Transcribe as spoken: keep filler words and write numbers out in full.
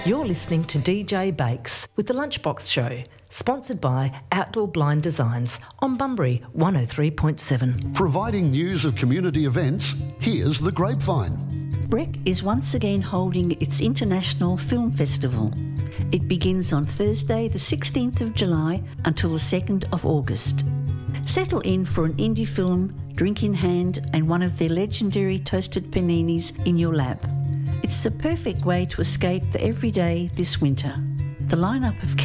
You're listening to D J Bakes with The Lunchbox Show, sponsored by Outdoor Blind Designs on Bunbury one oh three point seven. Providing news of community events, here's The Grapevine. Breck is once again holding its International Film Festival. It begins on Thursday the sixteenth of July until the second of August. Settle in for an indie film, drink in hand, and one of their legendary toasted paninis in your lap. It's the perfect way to escape the everyday this winter. The lineup of